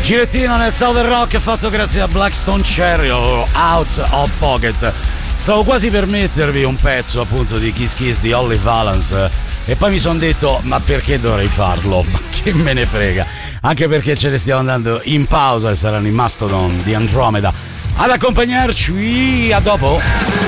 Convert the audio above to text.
Girettino nel Southern Rock fatto grazie a Blackstone Cherry o Out of Pocket. Stavo quasi per mettervi un pezzo appunto di Kiss Kiss di Holly Valance e poi mi sono detto ma perché dovrei farlo? Ma che me ne frega, anche perché ce ne stiamo andando in pausa e saranno i Mastodon di Andromeda ad accompagnarci. A dopo.